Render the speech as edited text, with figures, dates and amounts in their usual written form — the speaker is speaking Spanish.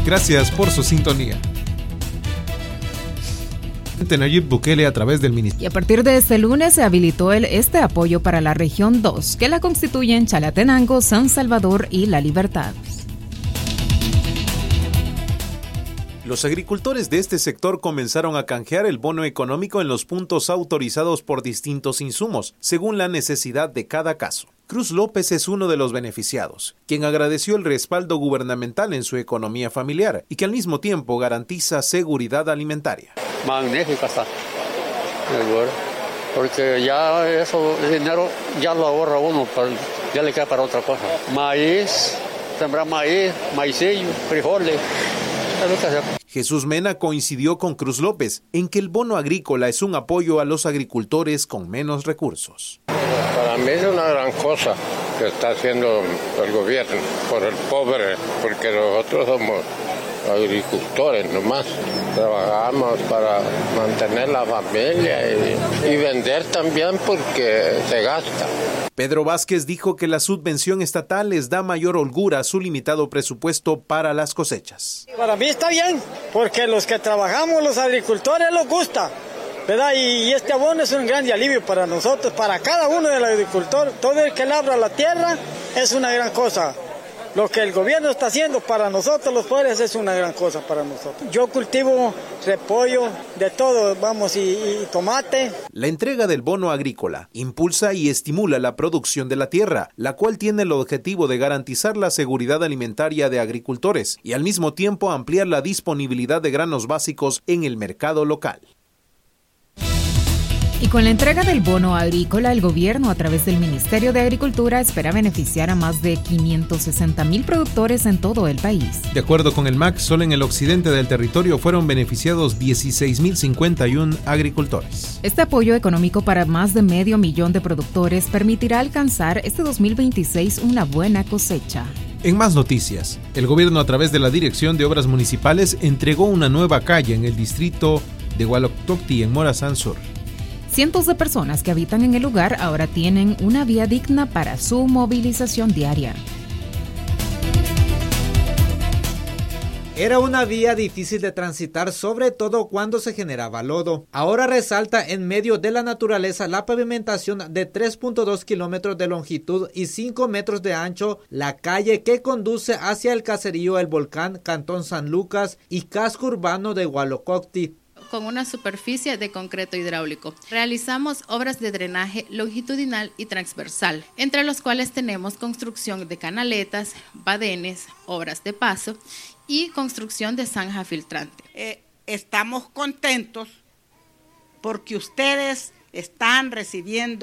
Gracias por su sintonía. Nayib Bukele a través del ministerio. Y a partir de este lunes se habilitó este apoyo para la región 2, que la constituyen Chalatenango, San Salvador y La Libertad. Los agricultores de este sector comenzaron a canjear el bono económico en los puntos autorizados por distintos insumos, según la necesidad de cada caso. Cruz López es uno de los beneficiados, quien agradeció el respaldo gubernamental en su economía familiar y que al mismo tiempo garantiza seguridad alimentaria. Magnífica está, porque ya eso, el dinero ya lo ahorra uno, ya le queda para otra cosa. Maíz, sembrar maíz, maicillo, frijoles. Jesús Mena coincidió con Cruz López en que el bono agrícola es un apoyo a los agricultores con menos recursos. Para mí es una gran cosa que está haciendo el gobierno por el pobre, porque nosotros somos agricultores nomás. Trabajamos para mantener la familia y vender también porque se gasta. Pedro Vázquez dijo que la subvención estatal les da mayor holgura a su limitado presupuesto para las cosechas. Para mí está bien, porque los que trabajamos, los agricultores, les gusta, ¿verdad? Y este abono es un gran alivio para nosotros, para cada uno del agricultor. Todo el que labra la tierra es una gran cosa. Lo que el gobierno está haciendo para nosotros los pobres es una gran cosa para nosotros. Yo cultivo repollo, de todo, y tomate. La entrega del bono agrícola impulsa y estimula la producción de la tierra, la cual tiene el objetivo de garantizar la seguridad alimentaria de agricultores y al mismo tiempo ampliar la disponibilidad de granos básicos en el mercado local. Y con la entrega del bono agrícola, el gobierno, a través del Ministerio de Agricultura, espera beneficiar a más de 560,000 productores en todo el país. De acuerdo con el MAC, solo en el occidente del territorio fueron beneficiados 16,051 agricultores. Este apoyo económico para más de 500,000 de productores permitirá alcanzar este 2026 una buena cosecha. En más noticias, el gobierno, a través de la Dirección de Obras Municipales, entregó una nueva calle en el distrito de Hualoctocti, en Morazán Sur. Cientos de personas que habitan en el lugar ahora tienen una vía digna para su movilización diaria. Era una vía difícil de transitar, sobre todo cuando se generaba lodo. Ahora resalta en medio de la naturaleza la pavimentación de 3.2 kilómetros de longitud y 5 metros de ancho, la calle que conduce hacia el caserío El Volcán, Cantón San Lucas y casco urbano de Hualococti. Con una superficie de concreto hidráulico. Realizamos obras de drenaje longitudinal y transversal, entre los cuales tenemos construcción de canaletas, badenes, obras de paso y construcción de zanja filtrante. Estamos contentos porque ustedes están recibiendo